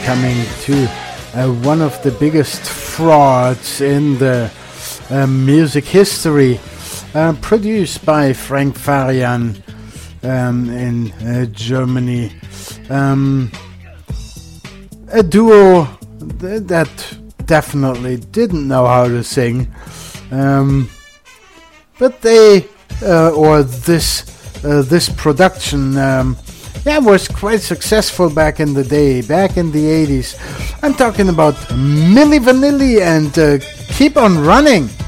coming to one of the biggest frauds in the music history, produced by Frank Farian in Germany. A duo that definitely didn't know how to sing, but they this production was quite successful back in the day, back in the 80s. I'm talking about Milli Vanilli and Keep on Running.